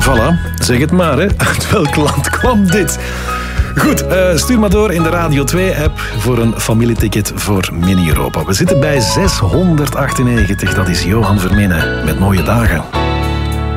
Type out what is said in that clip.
Voilà, zeg het maar, hè. Uit welk land kwam dit? Goed, stuur maar door in de Radio 2-app voor een familieticket voor Mini-Europa. We zitten bij 698. Dat is Johan Vermenen met Mooie Dagen.